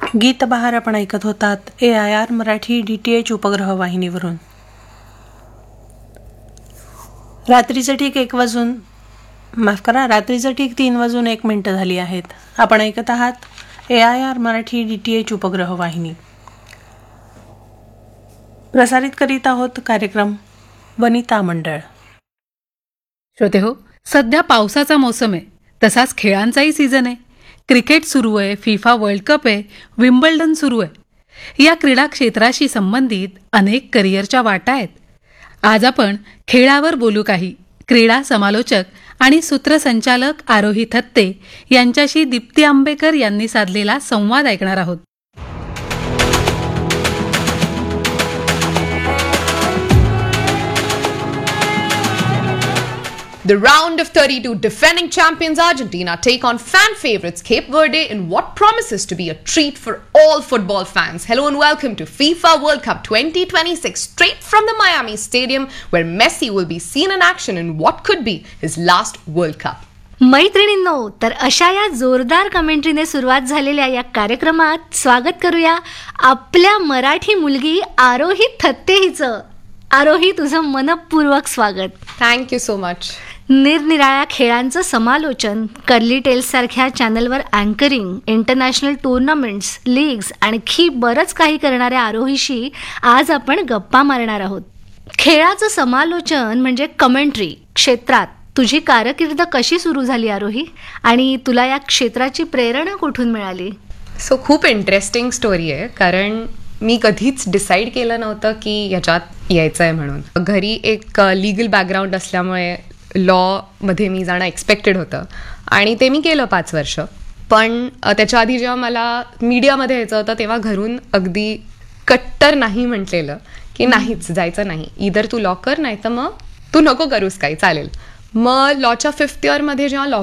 गीत बहार आपण ऐकत होतात AIR मराठी DTH उपग्रह वाहिनीवरून. रात्रीचं ठीक 3:01 झाली आहेत. आपण ऐकत आहात AIR मराठी DTH उपग्रह वाहिनी. प्रसारित करीत आहोत कार्यक्रम वनिता मंडळ. श्रोतेहो, सध्या पावसाचा मोसम आहे, तसाच खेळांचाही सीझन आहे. क्रिकेट सुरू आहे, फिफा वर्ल्ड कप आहे, विम्बल्डन सुरू आहे. या क्रीडा क्षेत्राशी संबंधित अनेक करिअरच्या वाटा आहेत. आज आपण खेळावर बोलू. काही क्रीडा समालोचक आणि सूत्रसंचालक आरोही थत्ते यांच्याशी दीप्ती आंबेकर यांनी साधलेला संवाद ऐकणार आहोत. The round of 32 defending champions Argentina take on fan favorites Cape Verde in what promises to be a treat for all football fans. Hello and welcome to FIFA World Cup 2026, straight from the Miami Stadium, where Messi will be seen in action in what could be his last World Cup. मैत्रिणींनो, तर अशा या जोरदार कमेंट्रीने सुरुवात झालेल्या या कार्यक्रमात स्वागत करूया आपल्या मराठी मुलगी आरोही थत्ते हिचं. आरोही, तुझं मनपूर्वक स्वागत. Thank you so much. निरनिराळ्या खेळांचं समालोचन, कर्ली टेल्स सारख्या चॅनलवर अँकरिंग, इंटरनॅशनल टुर्नामेंट्स, लीग्स आणखी बरंच काही करणाऱ्या आरोहीशी आज आपण गप्पा मारणार आहोत. खेळाचं समालोचन म्हणजे कमेंट्री क्षेत्रात तुझी कारकीर्द कशी सुरू झाली आरोही, आणि तुला या क्षेत्राची प्रेरणा कुठून मिळाली? खूप इंटरेस्टिंग स्टोरी आहे, कारण मी कधीच डिसाईड केलं नव्हतं की याच्यात यायचं आहे म्हणून. घरी एक लीगल बॅकग्राऊंड असल्यामुळे लॉमध्ये मी जाणं एक्सपेक्टेड होतं आणि ते मी केलं 5 वर्ष. पण त्याच्या आधी जेव्हा मला मीडियामध्ये यायचं होतं तेव्हा घरून अगदी कट्टर नाही म्हटलेलं की नाहीच, जायचं नाही. इधर तू लॉ कर, नाही तर मग तू नको करूस काही, चालेल. मग लॉच्या 5th इयरमध्ये जेव्हा लॉ